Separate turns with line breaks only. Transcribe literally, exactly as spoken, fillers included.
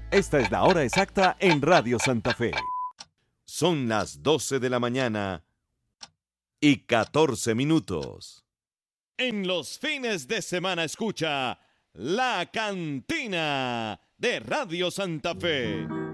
Esta es la hora exacta en Radio Santa Fe. Son las doce de la mañana y catorce minutos. En los fines de semana escucha La Cantina de Radio Santa Fe.